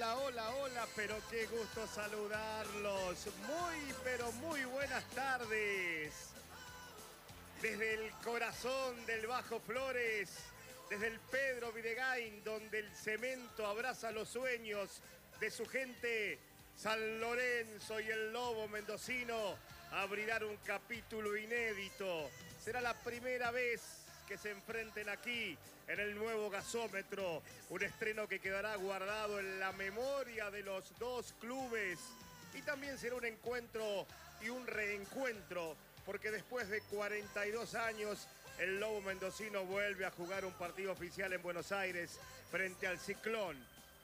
Hola, hola, hola, pero qué gusto saludarlos. Pero muy buenas tardes. Desde el corazón del Bajo Flores, desde el Pedro Videgain, donde el cemento abraza los sueños de su gente, San Lorenzo y el Lobo mendocino abrirán un capítulo inédito. Será la primera vez que se enfrenten aquí en el nuevo gasómetro, un estreno que quedará guardado en la memoria de los dos clubes, y también será un encuentro y un reencuentro, porque después de 42 años el Lobo mendocino vuelve a jugar un partido oficial en Buenos Aires frente al Ciclón.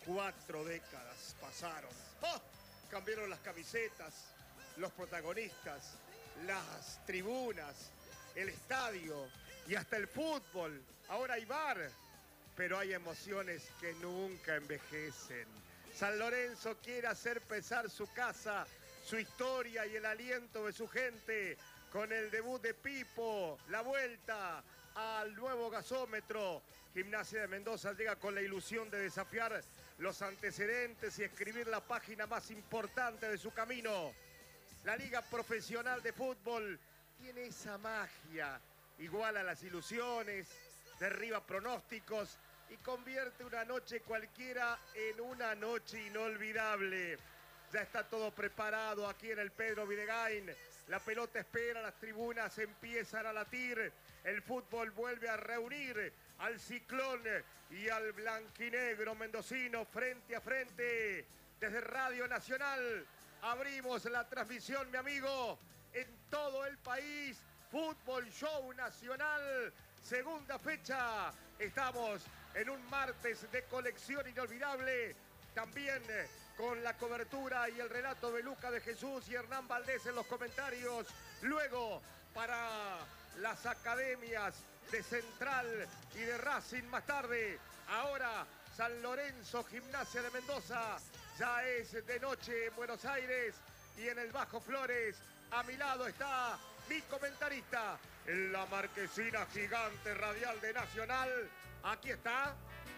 4 décadas pasaron. ¡Oh! Cambiaron las camisetas, los protagonistas, las tribunas, el estadio y hasta el fútbol. Ahora hay VAR, pero hay emociones que nunca envejecen. San Lorenzo quiere hacer pesar su casa, su historia y el aliento de su gente con el debut de Pipo, la vuelta al nuevo gasómetro. Gimnasia de Mendoza llega con la ilusión de desafiar los antecedentes y escribir la página más importante de su camino. La Liga Profesional de Fútbol tiene esa magia, iguala las ilusiones, derriba pronósticos y convierte una noche cualquiera en una noche inolvidable. Ya está todo preparado aquí en el Pedro Videgain. La pelota espera, las tribunas empiezan a latir. El fútbol vuelve a reunir al Ciclón y al blanquinegro mendocino frente a frente. Desde Radio Nacional abrimos la transmisión, mi amigo, en todo el país. Fútbol Show Nacional, segunda fecha. Estamos en un martes de colección inolvidable. También con la cobertura y el relato de Luca de Jesús y Hernán Valdés en los comentarios. Luego, para las academias de Central y de Racing más tarde. Ahora, San Lorenzo, Gimnasia de Mendoza. Ya es de noche en Buenos Aires y en el Bajo Flores. A mi lado está mi comentarista en la marquesina gigante radial de Nacional. Aquí está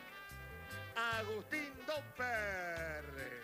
Agustín Domper.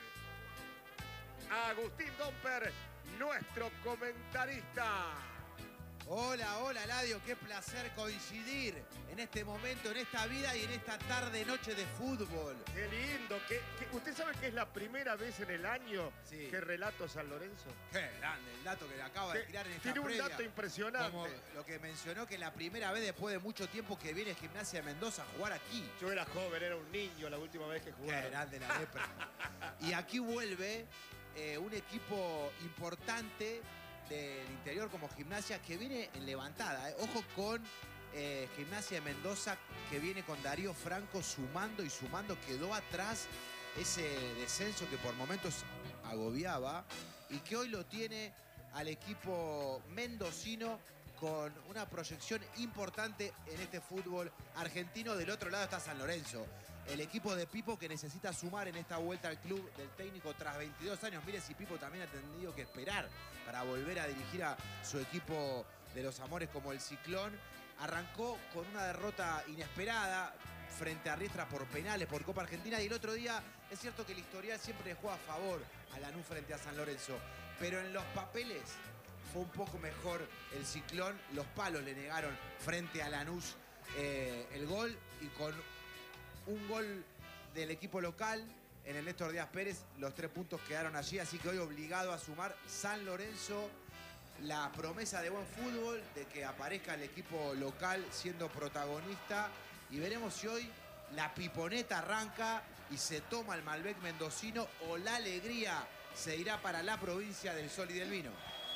Agustín Domper, nuestro comentarista. Hola, hola, Ladio, qué placer coincidir en este momento, en esta vida y en esta tarde-noche de fútbol. Qué lindo. ¿Usted sabe que es la primera vez en el año que relato San Lorenzo? Qué grande el dato que le acaba de tirar en esta previa. Tiene un dato impresionante. Como lo que mencionó, que la primera vez después de mucho tiempo que viene Gimnasia de Mendoza a jugar aquí. Yo era joven, era un niño la última vez que jugaba. Qué grande la lepra. Y aquí vuelve un equipo importante del interior como Gimnasia, que viene en levantada. Ojo con Gimnasia de Mendoza, que viene con Darío Franco sumando y sumando. Quedó atrás ese descenso que por momentos agobiaba y que hoy lo tiene al equipo mendocino con una proyección importante en este fútbol argentino. Del otro lado está San Lorenzo, el equipo de Pipo, que necesita sumar en esta vuelta al club del técnico tras 22 años. Mire si Pipo también ha tenido que esperar para volver a dirigir a su equipo de los amores como el Ciclón. Arrancó con una derrota inesperada frente a Riestra por penales, por Copa Argentina. Y el otro día es cierto que el historial siempre le juega a favor a Lanús frente a San Lorenzo. Pero en los papeles fue un poco mejor el Ciclón. Los palos le negaron frente a Lanús el gol, y con un gol del equipo local en el Néstor Díaz Pérez, los 3 puntos quedaron allí. Así que hoy obligado a sumar San Lorenzo, la promesa de buen fútbol, de que aparezca el equipo local siendo protagonista. Y veremos si hoy la piponeta arranca y se toma el Malbec mendocino, o la alegría se irá para la provincia del Sol y del Vino.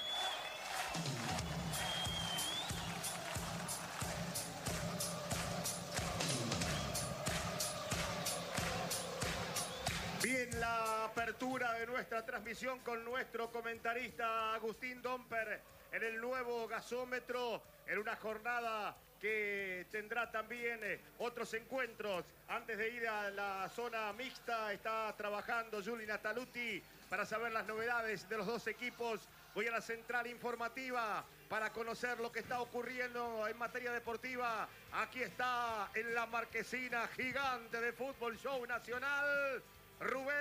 Bien, la apertura de nuestra transmisión con nuestro comentarista Agustín Domper en el nuevo gasómetro, en una jornada que tendrá también otros encuentros. Antes de ir a la zona mixta, está trabajando Juli Nataluti para saber las novedades de los dos equipos. Voy a la central informativa para conocer lo que está ocurriendo en materia deportiva. Aquí está en la marquesina gigante de Fútbol Show Nacional Rubén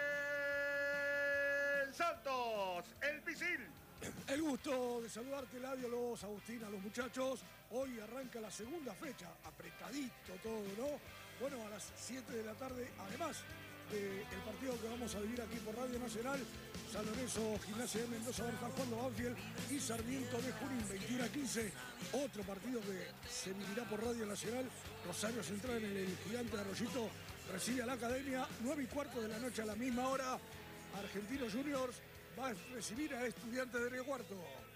Santos, el Pisil. El gusto de saludarte, Eladio, los Agustín, a los muchachos. Hoy arranca la segunda fecha, apretadito todo, ¿no? Bueno, a las 7 de la tarde, además del partido que vamos a vivir aquí por Radio Nacional, San Lorenzo, Gimnasia de Mendoza, va a estar jugando Banfield y Sarmiento de Junín, 21-15. Otro partido que se vivirá por Radio Nacional. Rosario Central en el Gigante de Arroyito recibe a la Academia, 9:15 de la noche a la misma hora. Argentinos Juniors va a recibir a Estudiantes de Río Cuarto.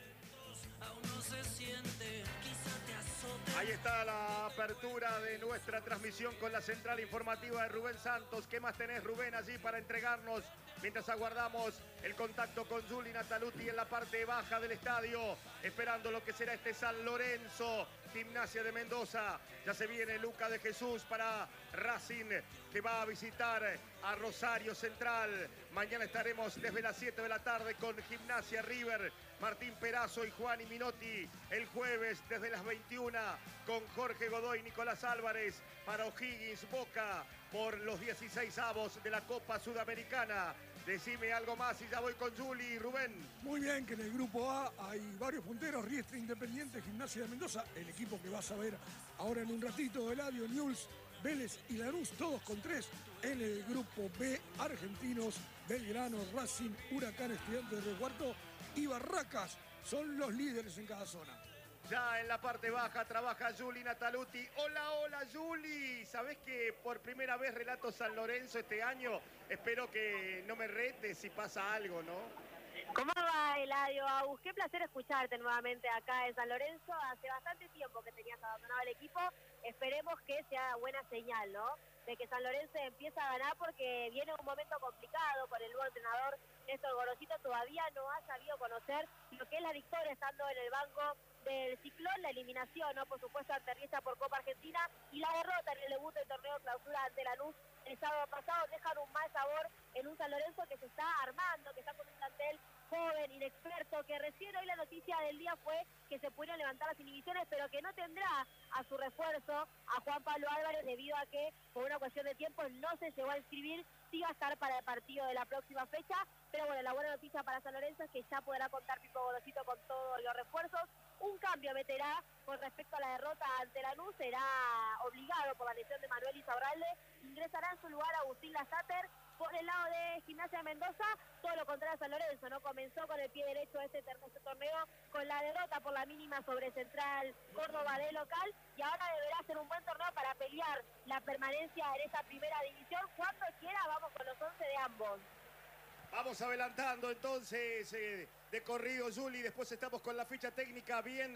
Ahí está la apertura de nuestra transmisión con la central informativa de Rubén Santos. ¿Qué más tenés, Rubén, allí para entregarnos mientras aguardamos el contacto con Juli Nataluti en la parte baja del estadio, esperando lo que será este San Lorenzo, Gimnasia de Mendoza? Ya se viene Luca de Jesús para Racing, que va a visitar a Rosario Central. Mañana estaremos desde las 7 de la tarde con Gimnasia River, Martín Perazo y Juan y Minotti. El jueves desde las 21 con Jorge Godoy y Nicolás Álvarez para O'Higgins Boca por los 16avos de la Copa Sudamericana. Decime algo más y ya voy con Juli y Rubén. Muy bien, que en el grupo A hay varios punteros: Riestra, Independiente, Gimnasia de Mendoza, el equipo que vas a ver ahora en un ratito, Eladio, Newell's, Vélez y Lanús, todos con 3. En el grupo B, Argentinos, Belgrano, Racing, Huracán, Estudiantes de Río Cuarto y Barracas son los líderes en cada zona. Ya en la parte baja trabaja Juli Nataluti. Hola, hola Juli. ¿Sabés que por primera vez relato San Lorenzo este año? Espero que no me retes si pasa algo, ¿no? ¿Cómo va, Eladio? Agus, qué placer escucharte nuevamente acá en San Lorenzo. Hace bastante tiempo que tenías abandonado el equipo. Esperemos que sea buena señal, ¿no? De que San Lorenzo empieza a ganar, porque viene un momento complicado con el nuevo entrenador Néstor Gorosito. Todavía no ha sabido conocer lo que es la victoria estando en el banco del Ciclón, la eliminación, ¿no? Por supuesto, ante Riestra por Copa Argentina, y la derrota en el debut del torneo clausura ante Lanús el sábado pasado dejan un mal sabor en un San Lorenzo que se está armando, que está con un plantel joven, inexperto, que recién hoy la noticia del día fue que se pudieron levantar las inhibiciones, pero que no tendrá a su refuerzo a Juan Pablo Álvarez, debido a que por una cuestión de tiempo no se llegó a inscribir. Sí va a estar para el partido de la próxima fecha, pero bueno, la buena noticia para San Lorenzo es que ya podrá contar Pipo Gorosito con todos los refuerzos. Un cambio meterá con respecto a la derrota ante Lanús, será obligado por la lesión de Manuel Izaurralde. Ingresará en su lugar Agustín Lasater. Por el lado de Gimnasia de Mendoza, todo lo contrario a San Lorenzo, ¿no? Comenzó con el pie derecho este torneo con la derrota por la mínima sobre Central Córdoba de local, y ahora deberá ser un buen torneo para pelear la permanencia en esa primera división. Cuando quiera, vamos con los 11 de ambos. Vamos adelantando entonces de corrido, Juli. Después estamos con la ficha técnica bien,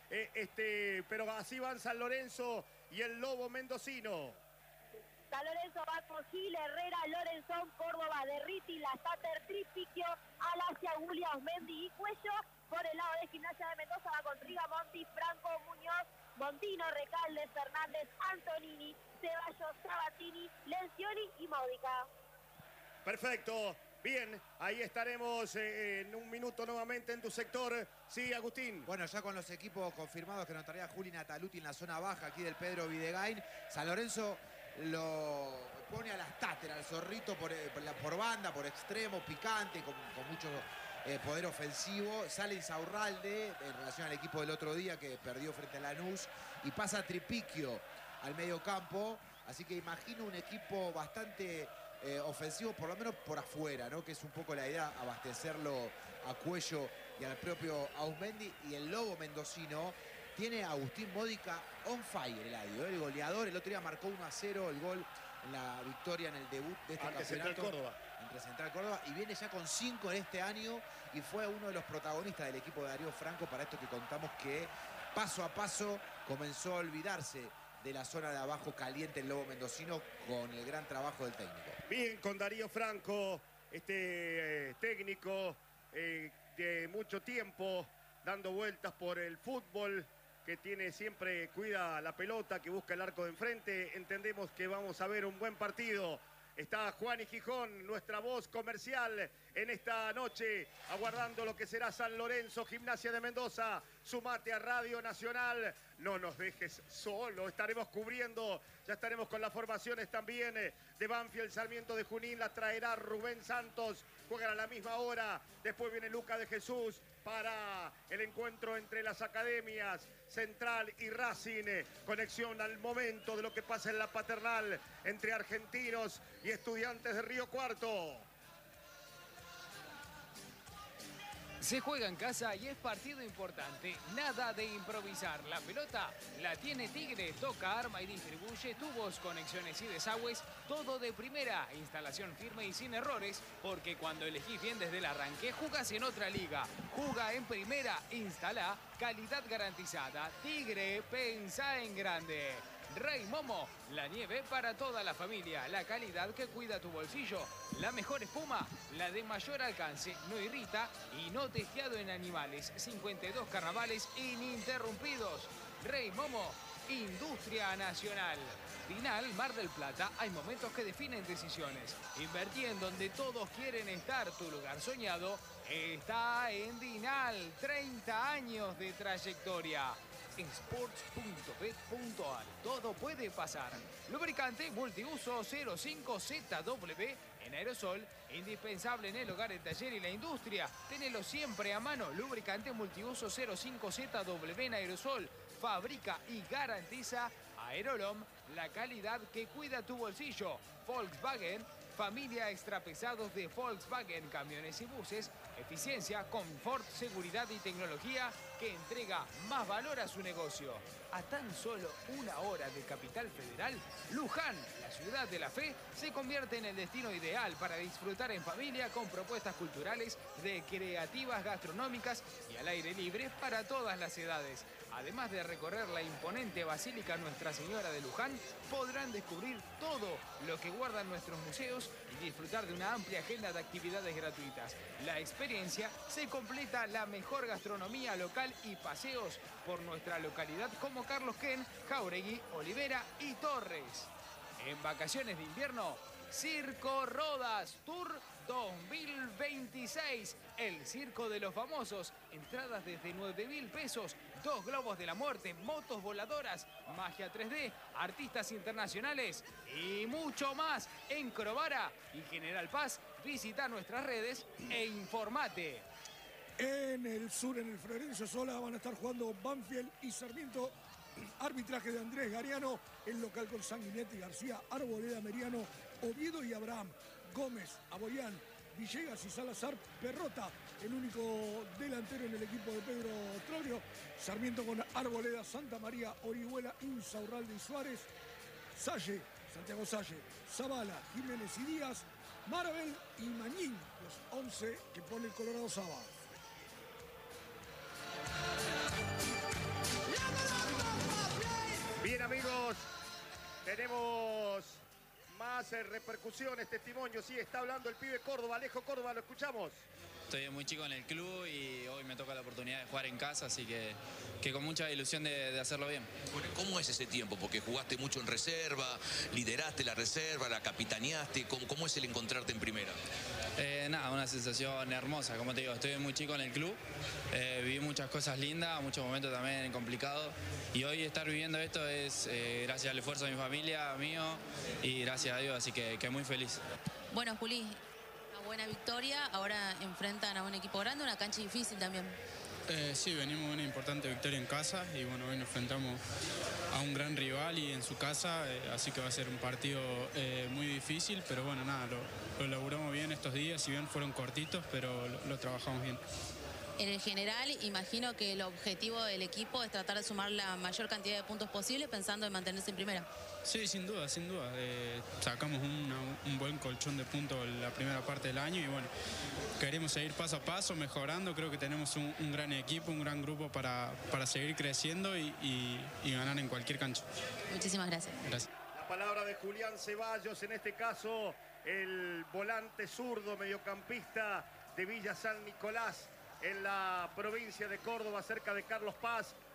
pero así van San Lorenzo y el Lobo mendocino. San Lorenzo va con Gil, Herrera, Lorenzón, Córdoba, Derriti, Lasater, Tripiquio, Alacia, Williams, Mendy y Cuello. Por el lado de Gimnasia de Mendoza va con Rigamonti, Franco, Muñoz, Montino, Recalde, Fernández, Antonini, Ceballos, Sabatini, Lencioni y Módica. Perfecto. Bien, ahí estaremos en un minuto nuevamente en tu sector. Sí, Agustín. Bueno, ya con los equipos confirmados que notaría Juli Nataluti en la zona baja aquí del Pedro Videgain, San Lorenzo lo pone a las táter, al zorrito por banda, por extremo, picante, con mucho poder ofensivo. Sale Insaurralde en relación al equipo del otro día que perdió frente a Lanús, y pasa Tripiquio al medio campo. Así que imagino un equipo bastante ofensivo, por lo menos por afuera, ¿no? Que es un poco la idea, abastecerlo a Cuello y al propio Ausmendi. Y el Lobo mendocino tiene a Agustín Módica on fire, Eladio, el goleador. El otro día marcó 1-0 el gol en la victoria en el debut de este campeonato. Central Córdoba. Entre Central Córdoba, y viene ya con 5 en este año, y fue uno de los protagonistas del equipo de Darío Franco para esto que contamos, que paso a paso comenzó a olvidarse de la zona de abajo caliente el Lobo mendocino con el gran trabajo del técnico. Bien, con Darío Franco, técnico de mucho tiempo dando vueltas por el fútbol, que siempre cuida la pelota, que busca el arco de enfrente. Entendemos que vamos a ver un buen partido Está Juan y Gijón, nuestra voz comercial en esta noche, aguardando lo que será San Lorenzo, Gimnasia de Mendoza. Sumate a Radio Nacional, no nos dejes solo, estaremos cubriendo, ya estaremos con las formaciones también de Banfield, Sarmiento de Junín, la traerá Rubén Santos, juegan a la misma hora, después viene Luca de Jesús para el encuentro entre las academias Central y Racing, conexión al momento de lo que pasa en la Paternal entre Argentinos y Estudiantes de Río Cuarto. Se juega en casa y es partido importante. Nada de improvisar. La pelota la tiene Tigre. Toca, arma y distribuye. Tubos, conexiones y desagües. Todo de primera. Instalación firme y sin errores. Porque cuando elegís bien desde el arranque, jugás en otra liga. Juga en primera. Instala. Calidad garantizada. Tigre, pensá en grande. Rey Momo, la nieve para toda la familia, la calidad que cuida tu bolsillo, la mejor espuma, la de mayor alcance, no irrita y no testeado en animales, 52 carnavales ininterrumpidos. Rey Momo, industria nacional. Dinal, Mar del Plata, hay momentos que definen decisiones. Invertí en donde todos quieren estar, tu lugar soñado está en Dinal, 30 años de trayectoria. Sports.bet.ar. Todo puede pasar. Lubricante multiuso 05ZW en aerosol, indispensable en el hogar, el taller y la industria. Tenelo siempre a mano. Lubricante multiuso 05ZW en aerosol. Fabrica y garantiza Aerolom, la calidad que cuida tu bolsillo. Volkswagen, familia extrapesados de Volkswagen, camiones y buses, eficiencia, confort, seguridad y tecnología que entrega más valor a su negocio. A tan solo una hora de Capital Federal, Luján, la ciudad de la fe, se convierte en el destino ideal para disfrutar en familia con propuestas culturales, recreativas, gastronómicas y al aire libre para todas las edades. Además de recorrer la imponente Basílica Nuestra Señora de Luján, podrán descubrir todo lo que guardan nuestros museos y disfrutar de una amplia agenda de actividades gratuitas. La experiencia se completa la mejor gastronomía local y paseos por nuestra localidad como Carlos Ken, Jauregui, Olivera y Torres. En vacaciones de invierno, Circo Rodas Tour 2026, el circo de los famosos, entradas desde 9.000 pesos, 2 globos de la muerte, motos voladoras, magia 3D, artistas internacionales y mucho más. En Crovara y General Paz, visita nuestras redes e informate. En el sur, en el Florencio Sola, van a estar jugando Banfield y Sarmiento. Arbitraje de Andrés Gariano, el local con Sanguinetti, García, Arboleda, Meriano, Oviedo y Abraham, Gómez, Aboyán, Villegas y Salazar, Perrota, el único delantero en el equipo de Pedro Troglio. Sarmiento con Arboleda, Santa María, Orihuela, Insaurralde y Suárez, Salle, Santiago Salle, Zavala, Jiménez y Díaz, Marabel y Mañín, los 11 que pone el Colorado Saba. Bien, amigos, tenemos más repercusiones, testimonios. Sí, está hablando el pibe Córdoba, Alejo Córdoba, lo escuchamos. Estoy muy chico en el club y hoy me toca la oportunidad de jugar en casa, así que con mucha ilusión de hacerlo bien. Bueno, ¿cómo es ese tiempo? Porque jugaste mucho en reserva, lideraste la reserva, la capitaneaste. ¿Cómo es el encontrarte en primera? Nada, una sensación hermosa, como te digo, estoy muy chico en el club, viví muchas cosas lindas, muchos momentos también complicados y hoy estar viviendo esto es gracias al esfuerzo de mi familia, mío y gracias a Dios, así que muy feliz. Bueno, Juli, una buena victoria, ahora enfrentan a un equipo grande, una cancha difícil también. Sí, venimos de una importante victoria en casa y bueno, hoy nos enfrentamos a un gran rival y en su casa, así que va a ser un partido muy difícil, pero bueno, nada, lo laburamos bien estos días, si bien fueron cortitos, pero lo trabajamos bien. En el general, imagino que el objetivo del equipo es tratar de sumar la mayor cantidad de puntos posible pensando en mantenerse en primera. Sí, sin duda, sin duda. Sacamos un buen colchón de puntos la primera parte del año y bueno, queremos seguir paso a paso, mejorando. Creo que tenemos un gran equipo, un gran grupo para seguir creciendo y ganar en cualquier cancha. Muchísimas gracias. Gracias. La palabra de Julián Ceballos, en este caso el volante zurdo mediocampista de Villa San Nicolás, en la provincia de Córdoba, cerca de Carlos Paz.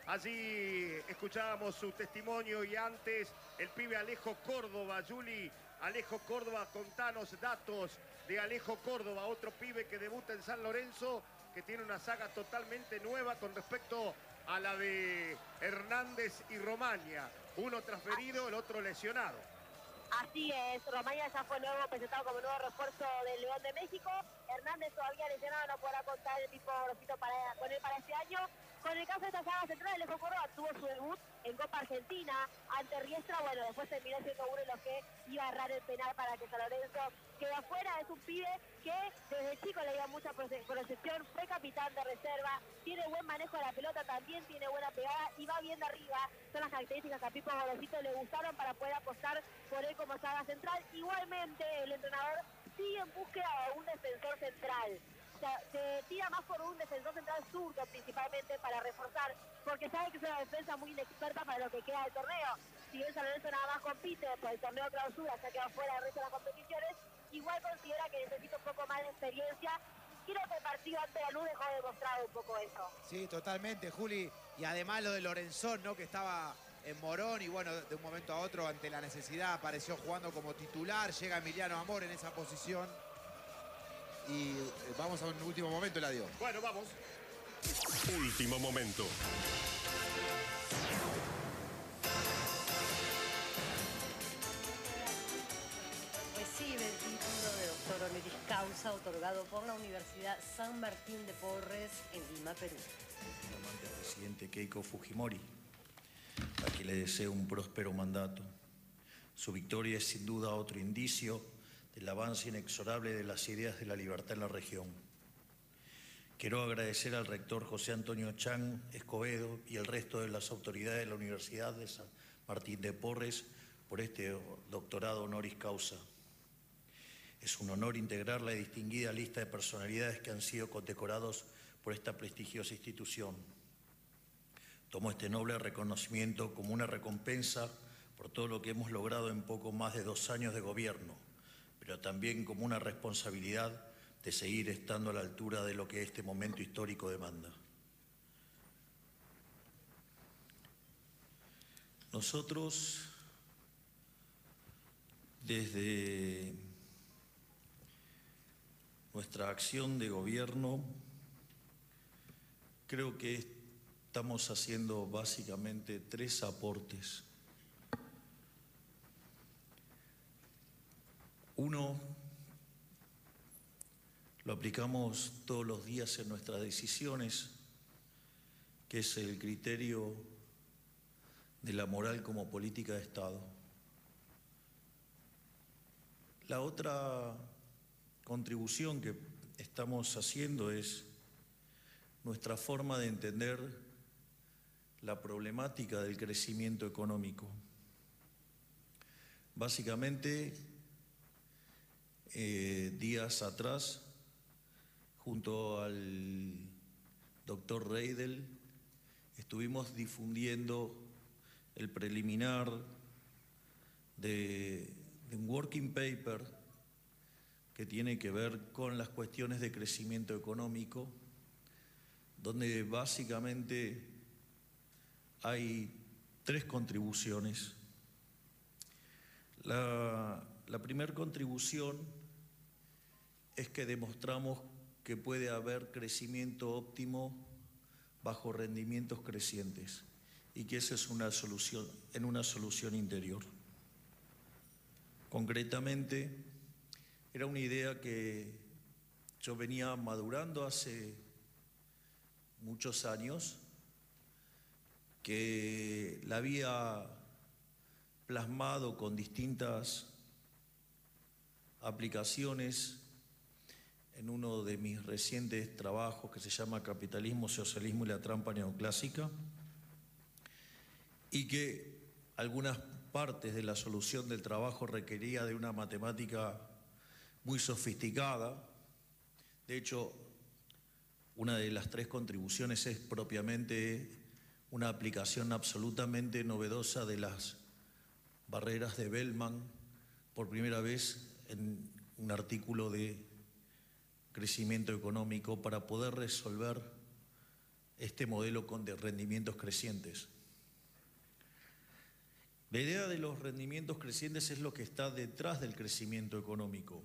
Allí escuchábamos su testimonio y antes el pibe Alejo Córdoba. Juli, Alejo Córdoba, contanos datos de Alejo Córdoba, otro pibe que debuta en San Lorenzo, que tiene una saga totalmente nueva con respecto a la de Hernández y Romaña. Uno transferido, el otro lesionado. Así es, Romaña ya fue nuevo presentado como nuevo refuerzo del León de México. Hernández todavía lesionado, no podrá contar el tipo grosito con él para este año. Con el caso de esta saga central, Alejo Córdoba tuvo su debut en Copa Argentina ante Riestra. Bueno, después terminó siendo uno de los que iba a errar el penal para que San Lorenzo quede afuera. Es un pibe que desde chico le dio mucha proyección, fue capitán de reserva, tiene buen manejo de la pelota, también tiene buena pegada y va bien de arriba. Son las características que a Pipo Gorosito le gustaron para poder apostar por él como saga central. Igualmente, el entrenador sigue en búsqueda de un defensor central. O sea, se tira más por un defensor central zurdo principalmente para reforzar, porque sabe que es una defensa muy inexperta para lo que queda del torneo. Si bien San Lorenzo nada más compite por el torneo clausura, se ha quedado fuera del resto de las competiciones, igual considera que necesita un poco más de experiencia. Creo que el partido ante Lanús dejó demostrado un poco eso. Sí, totalmente, Juli. Y además lo de Lorenzón, ¿no? Que estaba en Morón y bueno, de un momento a otro, ante la necesidad, apareció jugando como titular. Llega Emiliano Amor en esa posición. Y vamos a un último momento, Eladio. Bueno, vamos. Último momento. Recibe el título de doctor honoris causa otorgado por la Universidad San Martín de Porres en Lima, Perú. Flamante presidente Keiko Fujimori, a quien le deseo un próspero mandato. Su victoria es sin duda otro indicio del avance inexorable de las ideas de la libertad en la región. Quiero agradecer al rector José Antonio Chan Escobedo y el resto de las autoridades de la Universidad de San Martín de Porres por este doctorado honoris causa. Es un honor integrar la distinguida lista de personalidades que han sido condecorados por esta prestigiosa institución. Tomo este noble reconocimiento como una recompensa por todo lo que hemos logrado en poco más de 2 años de gobierno, pero también como una responsabilidad de seguir estando a la altura de lo que este momento histórico demanda. Nosotros, desde nuestra acción de gobierno, creo que estamos haciendo básicamente 3 aportes. Uno, lo aplicamos todos los días en nuestras decisiones, que es el criterio de la moral como política de Estado. La otra contribución que estamos haciendo es nuestra forma de entender la problemática del crecimiento económico. Básicamente, días atrás, junto al doctor Reidel, estuvimos difundiendo el preliminar de un working paper que tiene que ver con las cuestiones de crecimiento económico, donde básicamente hay 3 contribuciones. La primera contribución es que demostramos que puede haber crecimiento óptimo bajo rendimientos crecientes y que esa es una solución interior. Concretamente, era una idea que yo venía madurando hace muchos años, que la había plasmado con distintas aplicaciones en uno de mis recientes trabajos que se llama Capitalismo, Socialismo y la Trampa Neoclásica, y que algunas partes de la solución del trabajo requería de una matemática muy sofisticada. De hecho, una de las 3 contribuciones es propiamente una aplicación absolutamente novedosa de las barreras de Bellman, por primera vez en un artículo de crecimiento económico, para poder resolver este modelo de rendimientos crecientes. La idea de los rendimientos crecientes es lo que está detrás del crecimiento económico.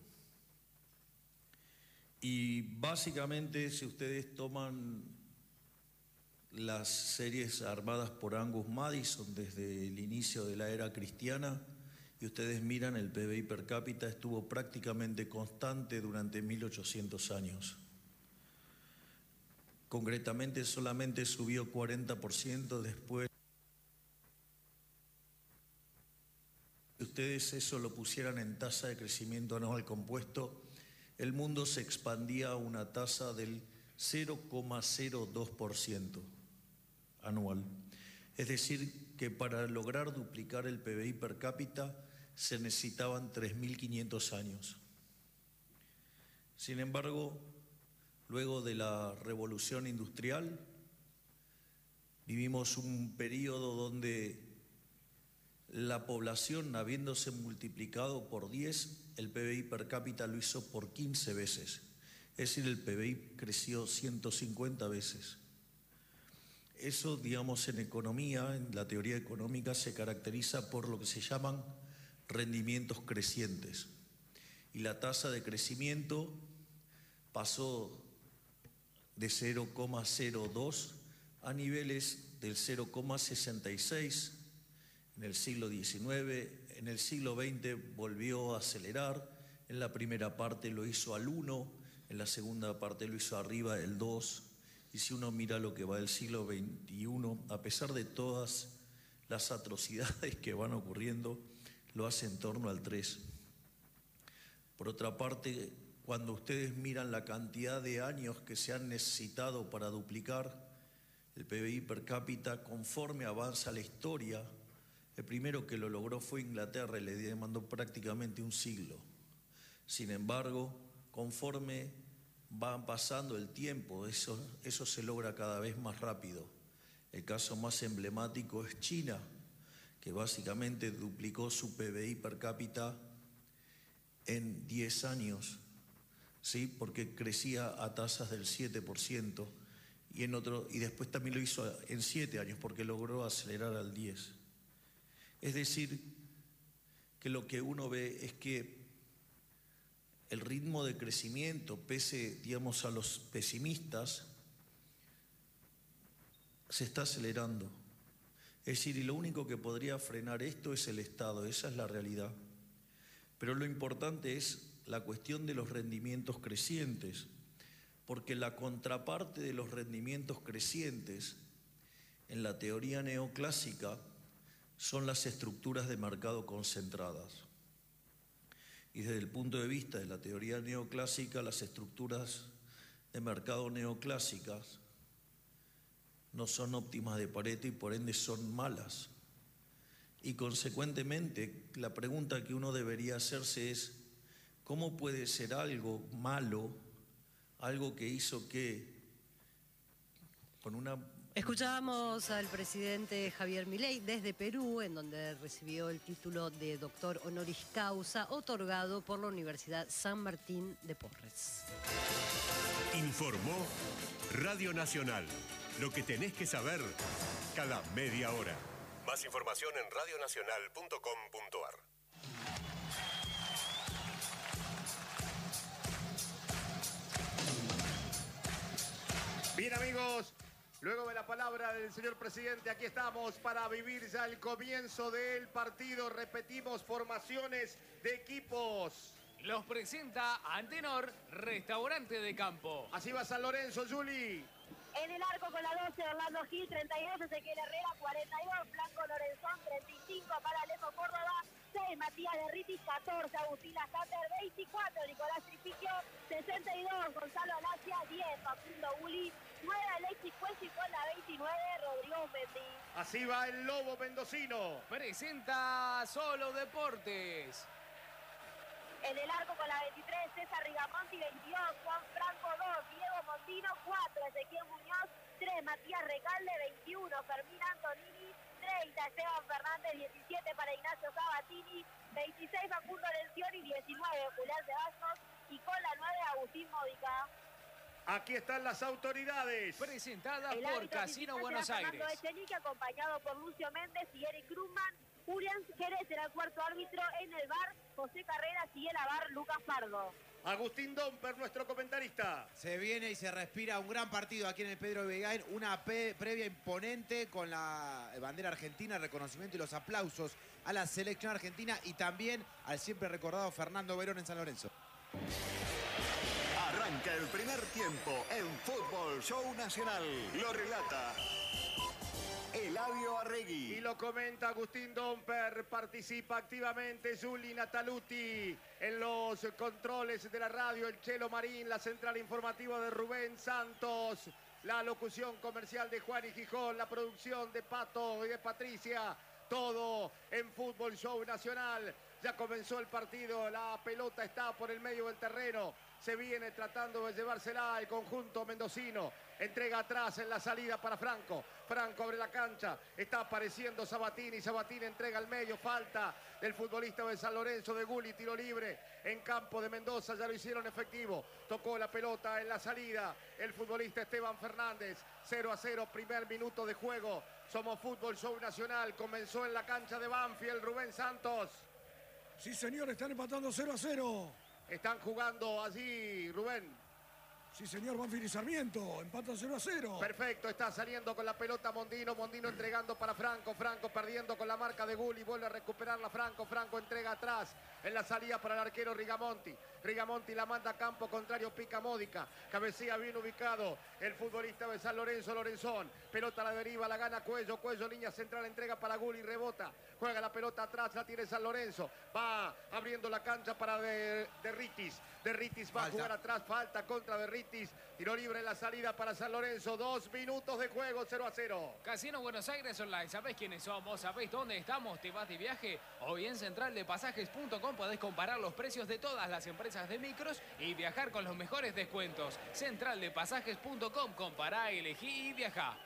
Y básicamente, si ustedes toman las series armadas por Angus Madison desde el inicio de la era cristiana, y ustedes miran, el PBI per cápita estuvo prácticamente constante durante 1800 años. Concretamente, solamente subió 40% después. Si ustedes eso lo pusieran en tasa de crecimiento anual compuesto, el mundo se expandía a una tasa del 0,02% anual. Es decir, que para lograr duplicar el PBI per cápita se necesitaban 3.500 años. Sin embargo, luego de la revolución industrial, vivimos un periodo donde la población, habiéndose multiplicado por 10, el PBI per cápita lo hizo por 15 veces. Es decir, el PBI creció 150 veces. Eso, digamos, en economía, en la teoría económica, se caracteriza por lo que se llaman rendimientos crecientes. Y la tasa de crecimiento pasó de 0,02 a niveles del 0,66 en el siglo XIX. En el siglo XX volvió a acelerar. En la primera parte lo hizo al 1, en la segunda parte lo hizo arriba del 2. Y si uno mira lo que va del siglo XXI, a pesar de todas las atrocidades que van ocurriendo, lo hace en torno al 3. Por otra parte, cuando ustedes miran la cantidad de años que se han necesitado para duplicar el PBI per cápita, conforme avanza la historia, el primero que lo logró fue Inglaterra y le demandó prácticamente un siglo. Sin embargo, conforme va pasando el tiempo, eso se logra cada vez más rápido. El caso más emblemático es China, que básicamente duplicó su PBI per cápita en 10 años, ¿sí? Porque crecía a tasas del 7%, y después también lo hizo en 7 años, porque logró acelerar al 10%. Es decir, que lo que uno ve es que el ritmo de crecimiento, pese, digamos, a los pesimistas, se está acelerando. Es decir, y lo único que podría frenar esto es el Estado, esa es la realidad. Pero lo importante es la cuestión de los rendimientos crecientes, porque la contraparte de los rendimientos crecientes en la teoría neoclásica son las estructuras de mercado concentradas. Y desde el punto de vista de la teoría neoclásica, las estructuras de mercado neoclásicas no son óptimas de Pareto y por ende son malas. Y consecuentemente, la pregunta que uno debería hacerse es, ¿cómo puede ser algo malo, algo que hizo que con una... Escuchábamos al presidente Javier Milei desde Perú, en donde recibió el título de doctor honoris causa otorgado por la Universidad San Martín de Porres. Informó Radio Nacional. Lo que tenés que saber cada media hora. Más información en radionacional.com.ar. Bien, amigos, luego de la palabra del señor presidente, aquí estamos para vivir ya el comienzo del partido. Repetimos, formaciones de equipos. Los presenta Antenor, Restaurante de Campo. Así va San Lorenzo, Juli. En el arco con la 12, Orlando Gil, 32, Ezequiel Herrera, 42, Blanco Lorenzón, 35, para Alejo Córdoba, 6, Matías Derritis, 14, Agustín Lastater, 24, Nicolás Tripiquio, 62, Gonzalo Alacia, 10, Facundo Uli, 9, Alexis Cuello y con la 29, Rodrigo Mendy. Así va el Lobo Mendocino. Presenta Solo Deportes. En el arco con la 23, César Rigamonti, 22, Juan Franco, 2, Diego Montino, 4, Ezequiel Muñoz, 3, Matías Recalde, 21, Fermín Antonini, 30, Esteban Fernández, 17 para Ignacio Sabatini, 26, Facundo Lencioni, 19, Julián Ceballos y con la 9, Agustín Módica. Aquí están las autoridades. Presentada El por árbitro Casino principal Buenos será Aires. Fernando Echenique, acompañado por Lucio Méndez y Eric Krugman. Julián Jerez será el cuarto árbitro. En el bar, José Carreras, y en la bar, Lucas Pardo. Agustín Domper, nuestro comentarista. Se viene y se respira un gran partido aquí en el Pedro Begain, una previa imponente con la bandera argentina, el reconocimiento y los aplausos a la selección argentina y también al siempre recordado Fernando Verón en San Lorenzo. Arranca el primer tiempo en Fútbol Show Nacional. Lo relata Eladio Arregui. Y lo comenta Agustín Domper. Participa activamente Juli Nataluti en los controles de la radio. El Chelo Marín, la central informativa de Rubén Santos. La locución comercial de Juan y Gijón. La producción de Pato y de Patricia. Todo en Fútbol Show Nacional. Ya comenzó el partido. La pelota está por el medio del terreno. Se viene tratando de llevársela el conjunto mendocino. Entrega atrás en la salida para Franco. Franco abre la cancha. Está apareciendo Sabatini. Sabatini entrega al medio. Falta del futbolista de San Lorenzo, de Gulli. Tiro libre en campo de Mendoza. Ya lo hicieron efectivo. Tocó la pelota en la salida el futbolista Esteban Fernández. 0-0, primer minuto de juego. Somos Fútbol Show Nacional. Comenzó en la cancha de Banfield. Rubén Santos. Sí, señor, están empatando 0-0. Están jugando allí, Rubén. Sí, señor, Banfield y Sarmiento, empatan 0-0. Perfecto, está saliendo con la pelota Mondino. Mondino entregando para Franco. Franco perdiendo con la marca de Gulli. Vuelve a recuperarla Franco. Franco entrega atrás en la salida para el arquero Rigamonti. Rigamonti la manda a campo contrario, pica Módica. Cabecea bien ubicado el futbolista de San Lorenzo, Lorenzón. Pelota a la deriva, la gana Cuello. Cuello, línea central, entrega para Gulli, rebota. Juega la pelota atrás, la tiene San Lorenzo. Va abriendo la cancha para Derritis. Derritis va a jugar atrás, falta contra Derritis. Tiro libre en la salida para San Lorenzo. 2 minutos de juego, 0-0. Casino Buenos Aires Online. ¿Sabés quiénes somos? ¿Sabés dónde estamos? ¿Te vas de viaje? Hoy en centraldepasajes.com podés comparar los precios de todas las empresas de micros y viajar con los mejores descuentos. Centraldepasajes.com. Compará, elegí y viajá.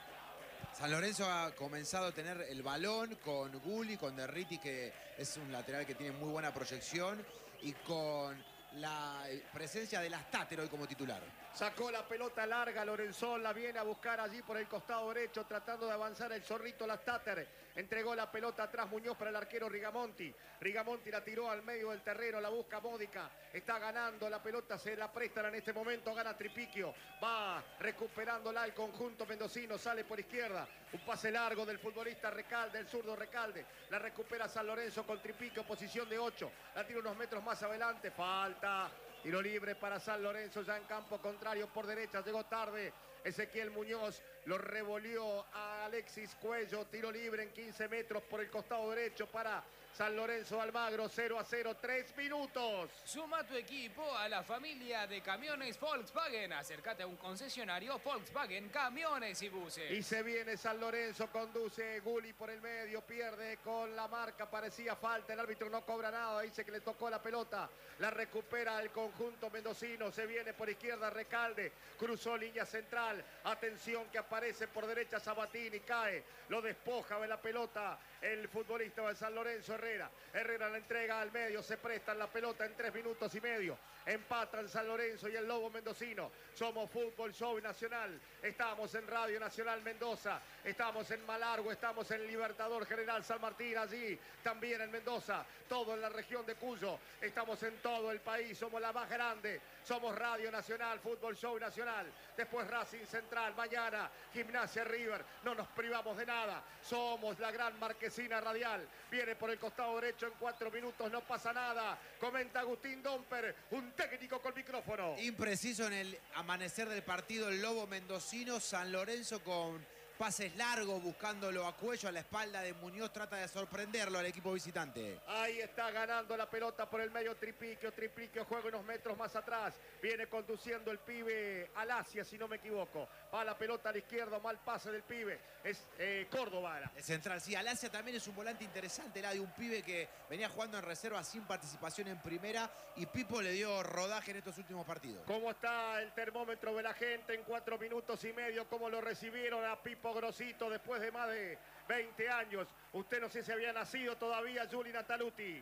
San Lorenzo ha comenzado a tener el balón con Gulli, con Derriti, que es un lateral que tiene muy buena proyección, y con la presencia de Lastáter hoy como titular. Sacó la pelota larga, Lorenzón la viene a buscar allí por el costado derecho, tratando de avanzar el zorrito Lastáter. Entregó la pelota atrás Muñoz para el arquero Rigamonti. Rigamonti la tiró al medio del terreno, la busca Módica. Está ganando la pelota, se la prestan en este momento, gana Tripiquio. Va recuperándola el conjunto mendocino, sale por izquierda. Un pase largo del futbolista Recalde, el zurdo Recalde. La recupera San Lorenzo con Tripiquio, posición de 8. La tira unos metros más adelante, falta. Tiro libre para San Lorenzo, ya en campo contrario por derecha, llegó tarde Ezequiel Muñoz, lo revolvió a Alexis Cuello, tiro libre en 15 metros por el costado derecho para San Lorenzo Almagro, 0-0, 3 minutos. Suma tu equipo a la familia de camiones Volkswagen. Acércate a un concesionario Volkswagen, camiones y buses. Y se viene San Lorenzo, conduce Gulli por el medio, pierde con la marca, parecía falta, el árbitro no cobra nada, dice que le tocó la pelota, la recupera el conjunto mendocino, se viene por izquierda Recalde, cruzó línea central, atención que aparece por derecha Sabatini, cae, lo despoja de la pelota el futbolista de San Lorenzo, Herrera la entrega al medio, se prestan la pelota en 3 minutos y medio. Empatan San Lorenzo y el Lobo Mendocino. Somos Fútbol Show Nacional. Estamos en Radio Nacional Mendoza. Estamos en Malargüe, estamos en Libertador General San Martín, allí también en Mendoza. Todo en la región de Cuyo. Estamos en todo el país. Somos la más grande. Somos Radio Nacional, Fútbol Show Nacional. Después Racing Central. Mañana Gimnasia River. No nos privamos de nada. Somos la gran marquesina radial. Viene por el costado derecho en 4 minutos. No pasa nada. Comenta Agustín Domper, un técnico con micrófono. Impreciso en el amanecer del partido el Lobo Mendocino. San Lorenzo con pases largos, buscándolo a Cuello, a la espalda de Muñoz, trata de sorprenderlo al equipo visitante. Ahí está ganando la pelota por el medio Tripiquio. Tripiquio juega unos metros más atrás. Viene conduciendo el pibe Alasia, si no me equivoco. Va la pelota a la izquierda, mal pase del pibe. Es Córdoba. El central, sí. Alasia también es un volante interesante, de un pibe que venía jugando en reserva sin participación en primera, y Pipo le dio rodaje en estos últimos partidos. ¿Cómo está el termómetro de la gente en 4 minutos y medio? ¿Cómo lo recibieron a Pipo Grosito después de más de 20 años? Usted no sé si había nacido todavía, Juli Nataluti.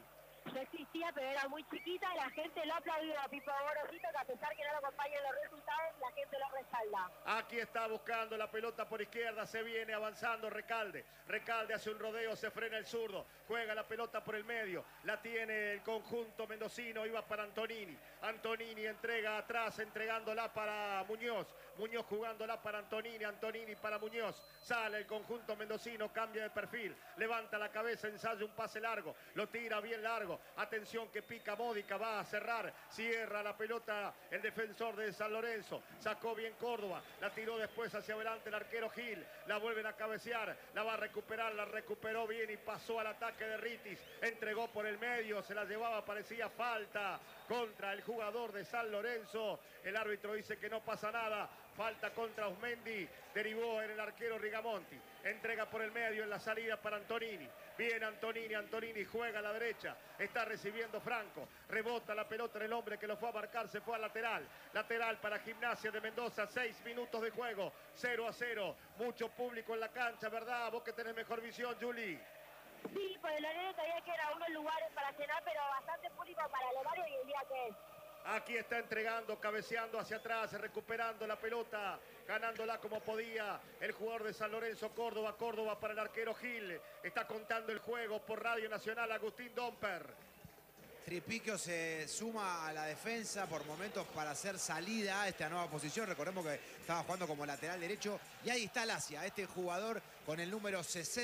Yo existía, pero era muy chiquita, la gente lo aplaudió a Pipo Gorosito, que a pesar que no lo acompañan los resultados, la gente lo respalda. Aquí está buscando la pelota por izquierda, se viene avanzando Recalde. Recalde hace un rodeo, se frena el zurdo, juega la pelota por el medio, la tiene el conjunto mendocino, iba para Antonini. Antonini entrega atrás, entregándola para Muñoz. Muñoz jugándola para Antonini, Antonini para Muñoz. Sale el conjunto mendocino, cambia de perfil, levanta la cabeza, ensaya un pase largo, lo tira bien largo. Atención que pica Módica, va a cerrar, cierra la pelota el defensor de San Lorenzo. Sacó bien Córdoba, la tiró después hacia adelante el arquero Gil. La vuelven a cabecear, la va a recuperar, la recuperó bien y pasó al ataque de Ritis. Entregó por el medio, se la llevaba, parecía falta contra el jugador de San Lorenzo. El árbitro dice que no pasa nada. Falta contra Osmendi, derivó en el arquero Rigamonti. Entrega por el medio en la salida para Antonini. Viene Antonini, Antonini juega a la derecha. Está recibiendo Franco. Rebota la pelota en el hombre que lo fue a marcar, se fue al lateral. Lateral para Gimnasia de Mendoza, 6 minutos de juego, 0-0. Mucho público en la cancha, ¿verdad? Vos que tenés mejor visión, Juli. Sí, por el horario todavía quedan unos lugares para cenar, pero bastante público para el horario y el día que es. Aquí está entregando, cabeceando hacia atrás, recuperando la pelota, ganándola como podía el jugador de San Lorenzo, Córdoba. Córdoba para el arquero Gil. Está contando el juego por Radio Nacional, Agustín Domper. Tripiquio se suma a la defensa por momentos para hacer salida a esta nueva posición. Recordemos que estaba jugando como lateral derecho. Y ahí está Lacia, este jugador con el número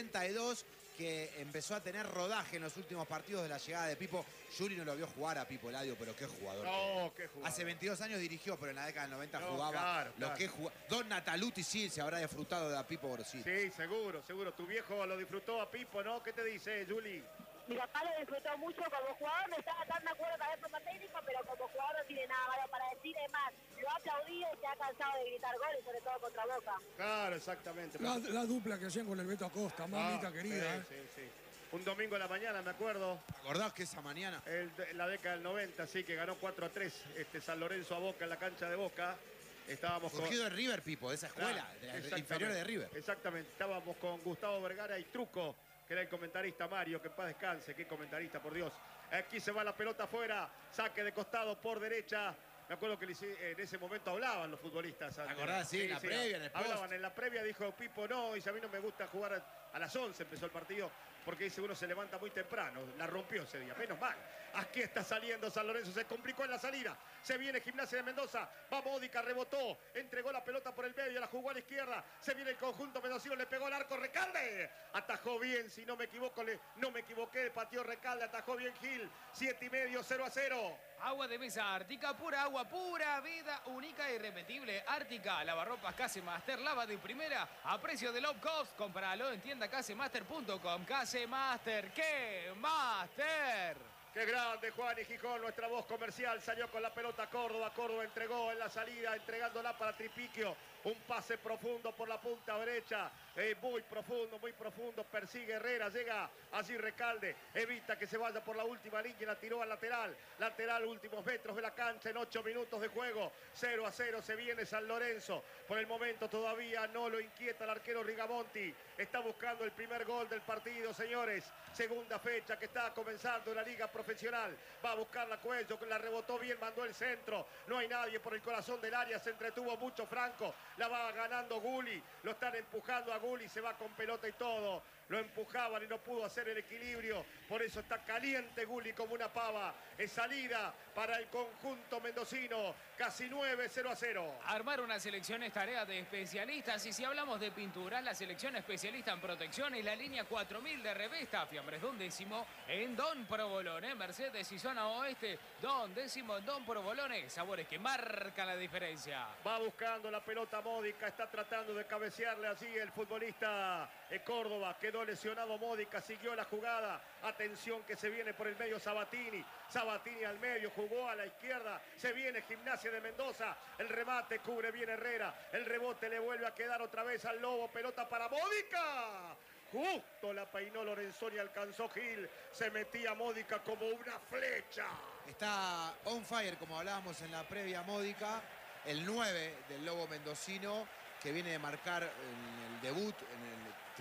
62, que empezó a tener rodaje en los últimos partidos de la llegada de Pipo. Juli no lo vio jugar a Pipo Eladio, pero qué jugador. No, qué jugador. Hace 22 años dirigió, pero en la década del 90 No, jugaba. claro, Lo claro. que Don Nataluti sí se habrá disfrutado de a Pipo Gorosito. Sí, seguro, seguro. Tu viejo lo disfrutó a Pipo, ¿no? ¿Qué te dice, Juli? Mi papá lo disfrutó mucho como jugador, no estaba tan de acuerdo tal vez como técnico, pero como jugador no tiene nada malo para decir. Es más, lo ha aplaudido y se ha cansado de gritar goles, sobre todo contra Boca. Claro, exactamente. La dupla que hacían con el Beto Acosta, mamita querida. Sí, sí, sí. Un domingo a la mañana, me acuerdo. ¿Acordás que esa mañana? La década del 90, sí, que ganó 4-3 San Lorenzo a Boca en la cancha de Boca. Estábamos Surgido de River, Pipo, de esa escuela, Claro, de la exactamente, inferior de River. Exactamente. Estábamos con Gustavo Vergara y Truco, que era el comentarista Mario, que en paz descanse. Qué comentarista, por Dios. Aquí se va la pelota afuera. Saque de costado por derecha. Me acuerdo que en ese momento hablaban los futbolistas. ¿Acordás? Sí, en la previa, en el post. Hablaban en la previa, dijo Pipo, no, dice, a mí no me gusta jugar a las 11, empezó el partido, porque dice, uno se levanta muy temprano. La rompió ese día, menos mal. Aquí está saliendo San Lorenzo, se complicó en la salida. Se viene Gimnasia de Mendoza, va Módica, rebotó, entregó la pelota por el medio, la jugó a la izquierda. Se viene el conjunto mendocino, le pegó el arco Recalde. Atajó bien, si no me equivoco, no me equivoqué, pateó Recalde, atajó bien Gil. 7,5, 0-0. Agua de mesa Ártica, pura agua, pura vida, única e irrepetible. Ártica, lavarropas Casemaster, lava de primera, a precio de low cost. Compralo en tienda casemaster.com. Casemaster, ¡qué master! Qué grande Juan y Gijón, nuestra voz comercial, salió con la pelota Córdoba. Córdoba entregó en la salida, entregándola para Tripiquio. Un pase profundo por la punta derecha, muy profundo, persigue Herrera, llega allí Recalde, evita que se vaya por la última línea y la tiró al lateral, últimos metros de la cancha en 8 minutos de juego, 0-0, se viene San Lorenzo. Por el momento todavía no lo inquieta el arquero Rigamonti, está buscando el primer gol del partido, señores. Segunda fecha que está comenzando la liga profesional, va a buscar la Cuello, que la rebotó bien, mandó el centro, no hay nadie por el corazón del área, se entretuvo mucho Franco. La va ganando Guli, lo están empujando a Guli, se va con pelota y todo. Lo empujaban y no pudo hacer el equilibrio. Por eso está caliente Guli como una pava. Es salida para el conjunto mendocino. Casi 9-0-0. Armar una selección es tarea de especialistas. Y si hablamos de pinturas, la selección especialista en protección es la línea 4000 de Revesta. Fiambres Don Décimo en Don Provolone. Mercedes y zona oeste. Don Décimo en Don Provolone. Sabores que marcan la diferencia. Va buscando la pelota Módica. Está tratando de cabecearle así el futbolista Córdoba. Quedó lesionado Módica. Siguió la jugada. Atención que se viene por el medio Sabatini. Sabatini al medio. Jugó a la izquierda. Se viene Gimnasia de Mendoza. El remate cubre bien Herrera. El rebote le vuelve a quedar otra vez al Lobo. Pelota para Módica. Justo la peinó Lorenzoni, alcanzó Gil. Se metía Módica como una flecha. Está on fire, como hablábamos en la previa Módica. El 9 del Lobo mendocino, que viene de marcar en el debut, en el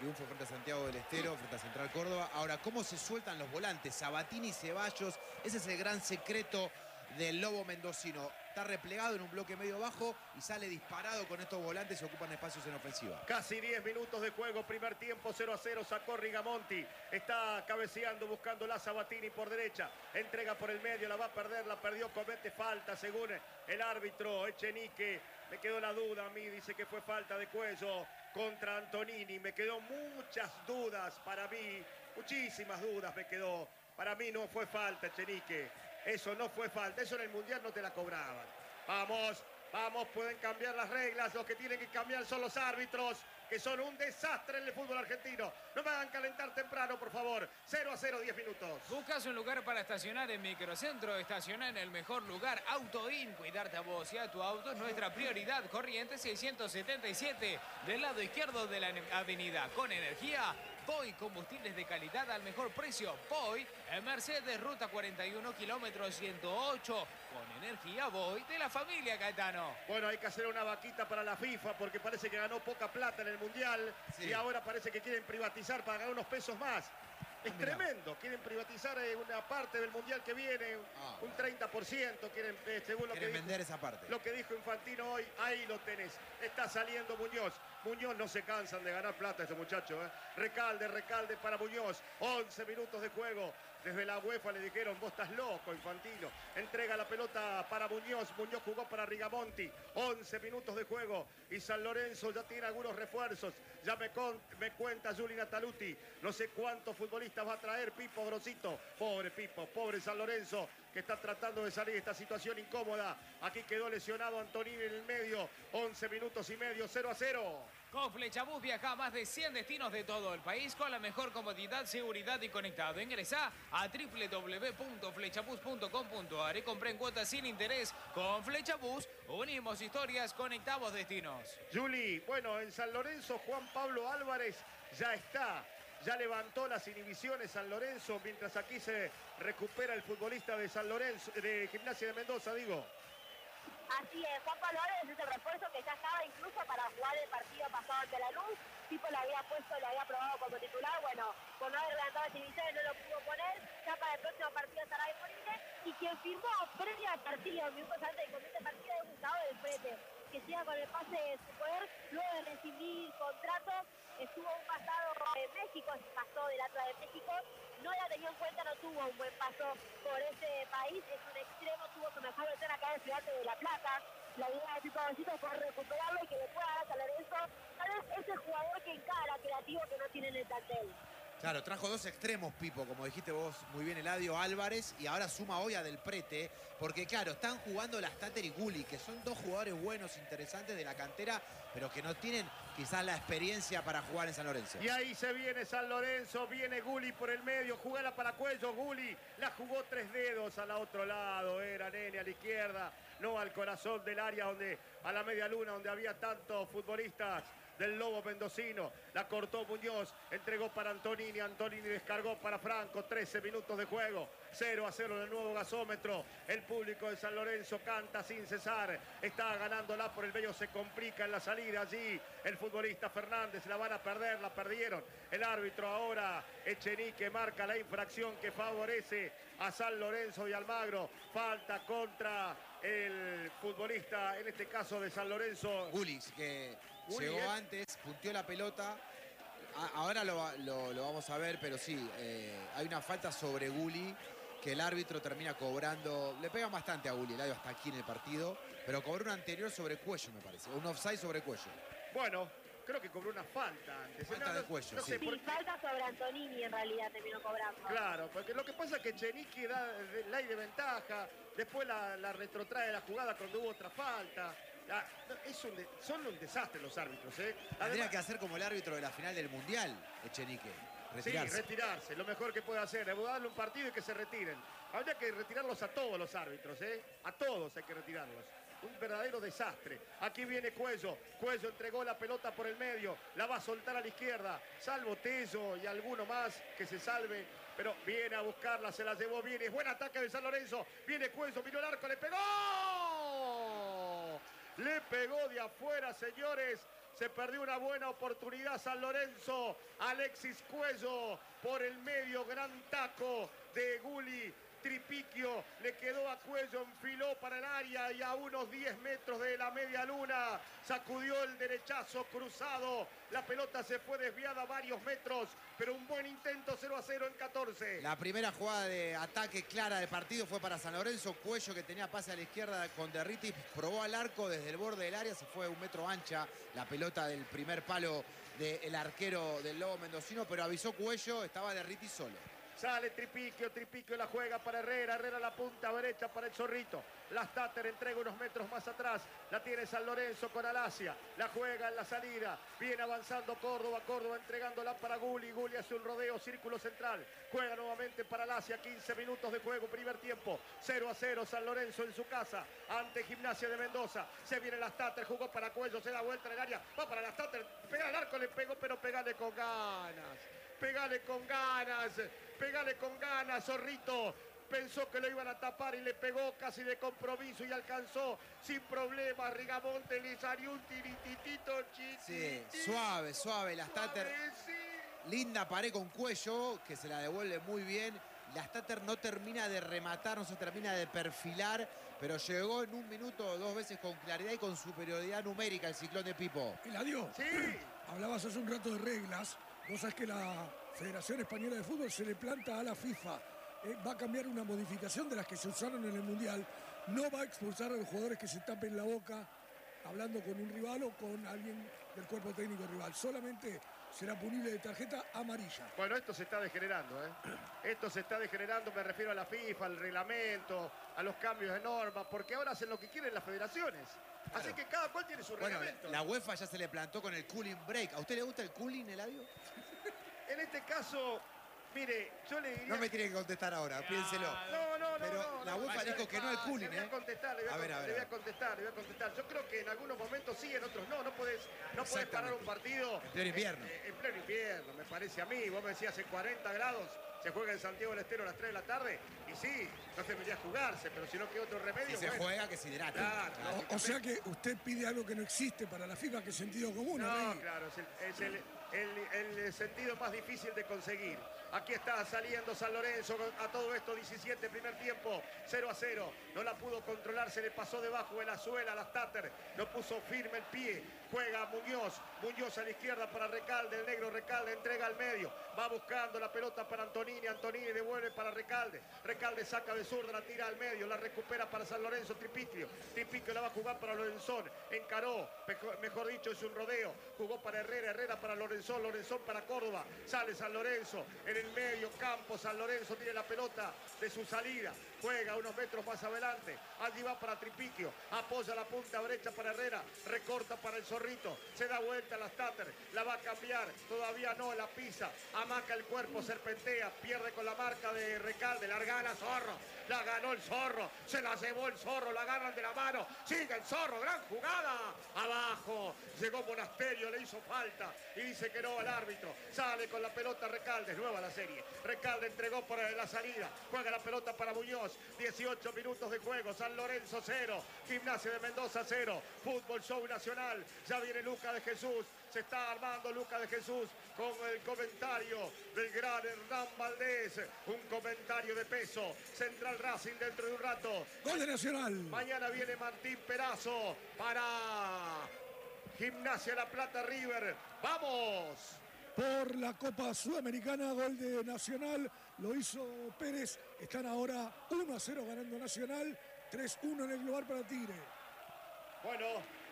triunfo frente a Santiago del Estero, frente a Central Córdoba. Ahora, ¿cómo se sueltan los volantes? Sabatini y Ceballos, ese es el gran secreto del Lobo mendocino. Está replegado en un bloque medio bajo y sale disparado con estos volantes y ocupan espacios en ofensiva. Casi 10 minutos de juego, primer tiempo 0-0, sacó Rigamonti, está cabeceando, buscando la Sabatini por derecha, entrega por el medio, la va a perder, la perdió, comete falta según el árbitro Echenique. Me quedó la duda a mí, dice que fue falta de Cuello contra Antonini, me quedó muchas dudas para mí, muchísimas dudas me quedó. Para mí no fue falta, Echenique. Eso no fue falta, eso en el Mundial no te la cobraban. Vamos, vamos, pueden cambiar las reglas. Los que tienen que cambiar son los árbitros, que son un desastre en el fútbol argentino. No me hagan calentar temprano, por favor. 0-0, 10 minutos. ¿Buscas un lugar para estacionar en Microcentro? Estaciona en el mejor lugar, Autoin. Cuidarte a vos y a tu auto es nuestra prioridad. Corriente 677, del lado izquierdo de la avenida. Con energía, Poi, combustibles de calidad al mejor precio. Poi, en Mercedes, ruta 41, kilómetro 108. Con energía Poi de la familia Caetano. Bueno, hay que hacer una vaquita para la FIFA porque parece que ganó poca plata en el Mundial. Sí. Y ahora parece que quieren privatizar para ganar unos pesos más. Es tremendo, quieren privatizar una parte del Mundial que viene, un 30%, quieren, según lo que dijo, vender esa parte. Lo que dijo Infantino hoy, ahí lo tenés. Está saliendo Muñoz. Muñoz no se cansan de ganar plata ese muchacho. Recalde, recalde para Muñoz. 11 minutos de juego. Desde la UEFA le dijeron, vos estás loco, Infantino. Entrega la pelota para Muñoz. Muñoz jugó para Rigamonti. 11 minutos de juego. Y San Lorenzo ya tiene algunos refuerzos. Ya me cuenta Juli Nataluti. No sé cuántos futbolistas va a traer Pipo Grosito. Pobre Pipo, pobre San Lorenzo, que está tratando de salir de esta situación incómoda. Aquí quedó lesionado Antonini en el medio. 11 minutos y medio, 0-0. Con Flechabús viaja a más de 100 destinos de todo el país con la mejor comodidad, seguridad y conectado. Ingresá a www.flechabus.com.ar y compré en cuotas sin interés. Con Flechabús unimos historias, conectamos destinos. Juli, bueno, en San Lorenzo Juan Pablo Álvarez ya está. Ya levantó las inhibiciones San Lorenzo, mientras aquí se recupera el futbolista de San Lorenzo, de Gimnasia de Mendoza, digo. Así es, Juan Pablo Álvarez es el refuerzo que ya estaba incluso para jugar el partido pasado ante la Luz. Tipo le había puesto, le había probado como titular, bueno, por no haber levantado las inhibiciones no lo pudo poner. Ya para el próximo partido estará disponible. Y quien firmó previo al partido, minutos antes de que comience el partido, es Gustavo del Prete, que llega con el pase de su poder luego de recibir contrato. Estuvo un pasado en México, se pasó del Atlas de México, no la tenía en cuenta, no tuvo un buen paso por ese país, es un extremo, tuvo su mejor versión acá en Estudiantes de La Plata. La idea de Pipo Grosito fue recuperarlo y que le pueda dar a San Lorenzo tal vez ese jugador que encara creativo que no tiene en el plantel. Claro, trajo dos extremos, Pipo, como dijiste vos muy bien, Eladio Álvarez, y ahora suma hoy a Del Prete, porque claro, están jugando la Stater y Gulli, que son dos jugadores buenos, interesantes de la cantera, pero que no tienen quizás la experiencia para jugar en San Lorenzo. Y ahí se viene San Lorenzo, viene Gulli por el medio, jugala para Cuello, Gulli la jugó 3 dedos al otro lado, era Nene a la izquierda, no al corazón del área, donde a la media luna, donde había tantos futbolistas del Lobo mendocino. La cortó Muñoz, entregó para Antonini, Antonini descargó para Franco. 13 minutos de juego, 0-0 en el nuevo gasómetro. El público de San Lorenzo canta sin cesar, está ganándola por el medio, se complica en la salida allí el futbolista Fernández, la van a perder, la perdieron. El árbitro ahora, Echenique, marca la infracción que favorece a San Lorenzo y Almagro. Falta contra el futbolista, en este caso de San Lorenzo, Gulli, que Gulli, llegó antes, punteó la pelota. Ahora lo vamos a ver, pero sí, hay una falta sobre Gulli que el árbitro termina cobrando. Le pega bastante a Gulli, Eladio, hasta aquí en el partido, pero cobró una anterior sobre Cuello, me parece. Un offside sobre Cuello. bueno, creo que cobró una falta antes. Falta de Cuello, no sé, sí. por- Falta sobre Antonini en realidad terminó cobrando. Claro, porque lo que pasa es que Echenique da ley de ventaja, después la retrotrae la jugada cuando hubo otra falta. Son un desastre los árbitros, ¿eh? Tendría que hacer como el árbitro de la final del Mundial, Echenique. Retirarse. Sí, retirarse, lo mejor que puede hacer, es darle un partido y que se retiren. Habría que retirarlos a todos los árbitros, ¿eh? A todos hay que retirarlos. Un verdadero desastre. Aquí viene Cuello. Cuello entregó la pelota por el medio. La va a soltar a la izquierda. Salvo Tello y alguno más que se salve. Pero viene a buscarla, se la llevó bien. Es buen ataque de San Lorenzo. Viene Cuello, miró el arco, le pegó. Le pegó de afuera, señores. Se perdió una buena oportunidad San Lorenzo. Alexis Cuello por el medio, gran taco de Gulli. Tripiquio le quedó a Cuello, enfiló para el área y a unos 10 metros de la media luna sacudió el derechazo cruzado. La pelota se fue desviada varios metros, pero un buen intento. 0-0 en 14. La primera jugada de ataque clara del partido fue para San Lorenzo. Cuello, que tenía pase a la izquierda con Derriti, probó al arco desde el borde del área, se fue 1 metro ancha la pelota del primer palo del arquero del Lobo Mendocino, pero avisó Cuello, estaba Derriti solo. Sale Tripiquio, Tripiquio la juega para Herrera, Herrera la punta derecha para el Zorrito. Lastater entrega unos metros más atrás, la tiene San Lorenzo con Alasia, la juega en la salida, viene avanzando Córdoba, Córdoba entregándola para Gulli, Gulli hace un rodeo, círculo central, juega nuevamente para Alasia, 15 minutos de juego, primer tiempo, 0-0 San Lorenzo en su casa, ante Gimnasia de Mendoza, se viene Lastater, jugó para Cuello, se da vuelta en el área, va para Lastater, pega al arco, le pegó, pero pegale con ganas. Pegale con ganas, pegale con ganas, Zorrito. Pensó que lo iban a tapar y le pegó casi de compromiso y alcanzó sin problema. Rigamonte le salió un tirititito chiquitito. Sí, suave, suave. Lastater. Linda pared con Cuello, que se la devuelve muy bien. Lastater no termina de rematar, no se termina de perfilar, pero llegó en 1 minuto 2 veces con claridad y con superioridad numérica el Ciclón de Pipo. Eladio, sí. Hablabas hace un rato de reglas. Vos sabés que la Federación Española de Fútbol se le planta a la FIFA. Va a cambiar una modificación de las que se usaron en el Mundial. No va a expulsar a los jugadores que se tapen la boca hablando con un rival o con alguien del cuerpo técnico rival. Solamente será punible de tarjeta amarilla. Bueno, esto se está degenerando, ¿eh? Esto se está degenerando, me refiero a la FIFA, al reglamento, a los cambios de normas, porque ahora hacen lo que quieren las federaciones. Claro. Así que cada cual tiene su reglamento. La UEFA ya se le plantó con el cooling break. ¿A usted le gusta el cooling, Eladio? En este caso, mire, yo le diría... No me tiene que contestar ahora, piénselo. No, pero la UEFA dijo que no al cooling, Le voy a contestar, le voy a contestar. Yo creo que en algunos momentos sí, en otros no. No podés parar un partido... En pleno invierno. En pleno invierno, me parece a mí. Vos me decías, hace 40 grados... Se juega en Santiago del Estero a las 3 de la tarde y sí, no debería jugarse, pero si no queda otro remedio... Si se juega, que se hidrate. Claro, o sea que usted pide algo que no existe para la FIFA, que es sentido común. No, claro, es el sentido más difícil de conseguir. Aquí está saliendo San Lorenzo a todo esto, 17, primer tiempo, 0-0. No la pudo controlar, se le pasó debajo de la suela a Lastater. No puso firme el pie. Juega Muñoz. Muñoz a la izquierda para Recalde. El negro Recalde entrega al medio. Va buscando la pelota para Antonini. Antonini devuelve para Recalde. Recalde saca de zurda, la tira al medio. La recupera para San Lorenzo Tripiquio. Tripiquio la va a jugar para Lorenzón. Encaró, mejor dicho, es un rodeo. Jugó para Herrera. Herrera para Lorenzón. Lorenzón para Córdoba. Sale San Lorenzo en el medio campo. San Lorenzo tiene la pelota de su salida. Juega unos metros más adelante. Allí va para Tripiquio. Apoya la punta derecha para Herrera. Recorta para el Zorrito. Se da vuelta a Lastater. La va a cambiar. Todavía no, la pisa. Amaca el cuerpo, serpentea. Pierde con la marca de Recalde. La gana Zorro. La ganó el Zorro. Se la llevó el Zorro. La agarran de la mano. Sigue el Zorro. Gran jugada. Abajo. Llegó Monasterio. Le hizo falta. Y dice que no al árbitro. Sale con la pelota Recalde. Nueva la serie. Recalde entregó por la salida. Juega la pelota para Muñoz. 18 minutos de juego. San Lorenzo 0. Gimnasia de Mendoza 0. Fútbol Show Nacional. Ya viene Lucas de Jesús. Se está armando Lucas de Jesús con el comentario del gran Hernán Valdés. Un comentario de peso. Central Racing dentro de un rato. Gol de Nacional. Mañana viene Martín Perazo para Gimnasia La Plata River. ¡Vamos! Por la Copa Sudamericana, gol de Nacional, lo hizo Pérez. Están ahora 1-0 ganando Nacional, 3-1 en el global para Tigre. Bueno,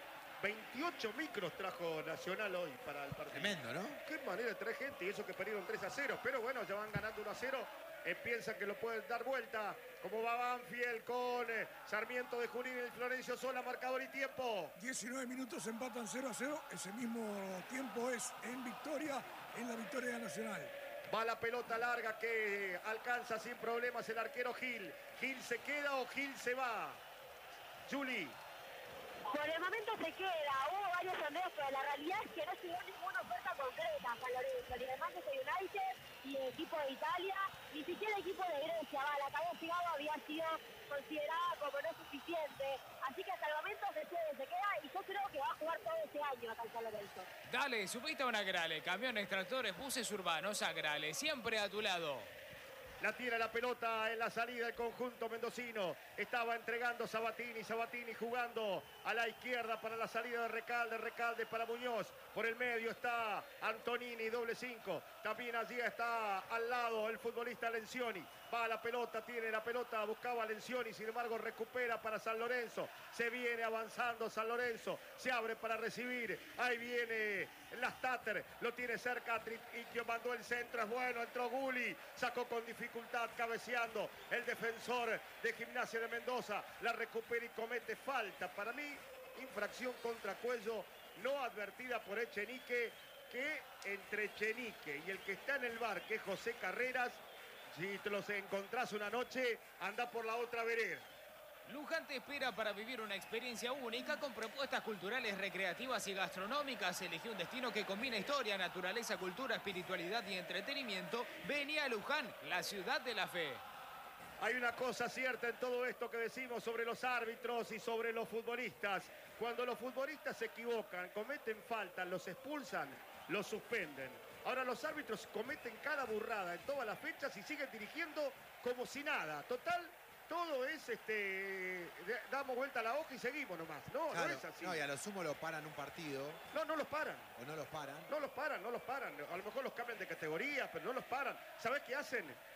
28 micros trajo Nacional hoy para el partido. Tremendo, ¿no? Qué manera de traer gente, y eso que perdieron 3-0, pero bueno, ya van ganando 1-0. Piensan que lo pueden dar vuelta. Como va Banfield con Sarmiento de Junín y Florencio Sola, marcador y tiempo. 19 minutos, empatan 0-0. Ese mismo tiempo es en victoria, en la victoria de Nacional. Va la pelota larga que alcanza sin problemas el arquero Gil. ¿Gil se queda o Gil se va? Juli. Por el momento se queda, hubo varios sondeos, pero la realidad es que no se dio ninguna oferta concreta a San Lorenzo, ni de Manchester United, ni de equipo de Italia, ni siquiera equipo de Grecia, la que había llegado había sido considerada como no suficiente, así que hasta el momento se queda y yo creo que va a jugar todo este año acá en San Lorenzo. Dale, subiste a una Grale, camiones, tractores, buses urbanos, a Grale, siempre a tu lado. La tira la pelota en la salida del conjunto mendocino. Estaba entregando Sabatini. Sabatini jugando a la izquierda para la salida de Recalde. Recalde para Muñoz. Por el medio está Antonini, doble 5. También allí está al lado el futbolista Lencioni. Va a la pelota, tiene la pelota, buscaba Lencioni. Sin embargo, recupera para San Lorenzo. Se viene avanzando San Lorenzo. Se abre para recibir. Ahí viene Lastater. Lo tiene cerca. Triquio mandó el centro. Es bueno. Entró Gulli. Sacó con dificultad, cabeceando el defensor de Gimnasia de Mendoza. La recupera y comete falta. Para mí, infracción contra Cuello no advertida por Echenique, que entre Echenique y el que está en el bar, que es José Carreras, si te los encontrás una noche, anda por la otra vereda. Luján te espera para vivir una experiencia única con propuestas culturales, recreativas y gastronómicas. Elegí un destino que combina historia, naturaleza, cultura, espiritualidad y entretenimiento. Vení a Luján, la ciudad de la fe. Hay una cosa cierta en todo esto que decimos sobre los árbitros y sobre los futbolistas. Cuando los futbolistas se equivocan, cometen faltas, los expulsan, los suspenden. Ahora los árbitros cometen cada burrada en todas las fechas y siguen dirigiendo como si nada. Total, todo es, damos vuelta a la hoja y seguimos nomás. No, Claro, no es así. no, y a lo sumo lo paran un partido. No, no los paran. ¿O no los paran? No los paran, no los paran. A lo mejor los cambian de categoría, pero no los paran. ¿Sabés qué hacen?